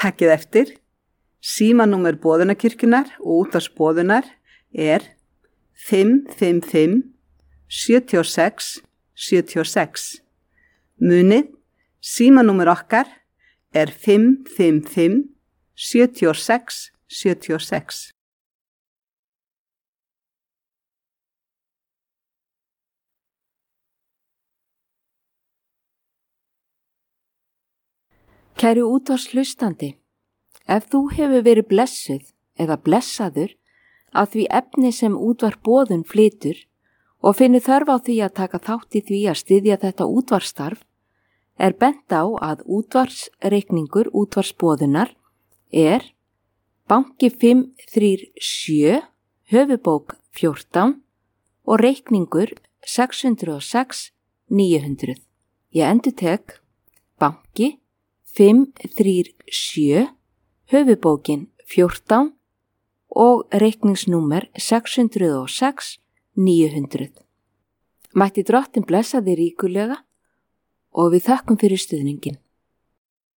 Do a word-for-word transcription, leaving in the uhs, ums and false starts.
Takkið eftir, símanúmer boðunarkirkjunnar og útvarpsboðunar er fimm fimm fimm sjö sex sjö sex. Munið, símanúmer okkar er fimm fimm fimm sjö sex sjö sex. Kæru útvarpshlustandi, ef þú hefur verið blessuð eða blessaður af því efni sem útvarpsboðun flytur og finnur þörf á því að taka þátt í því að styðja þetta útvarpsstarf, er bent á að útvarpsreikningur útvarpsboðunar er banki fimm þrjú sjö, höfubók fjórtán og reikningur sex hundruð og sex níu hundruð. Ég endurtek banki fimm þrjú sjö, höfubókin fjórtán og reikningsnúmer sex hundruð og sex níu hundruð. Mætti Drottinn blessa þig ríkulega og við þökkum fyrir stuðningin.